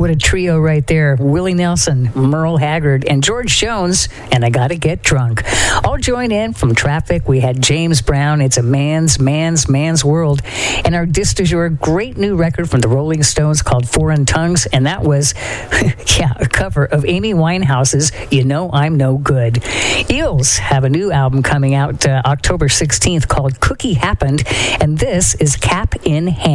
what a trio right there. Willie Nelson, Merle Haggard, and George Jones, and I Gotta Get Drunk. All join in from traffic. We had James Brown, It's a Man's World. And our disc du jour, great new record from the Rolling Stones called Foreign Tongues, and that was, a cover of Amy Winehouse's You Know I'm No Good. Eels have a new album coming out October 16th called Cookie Happened, and this is Cap in Hand.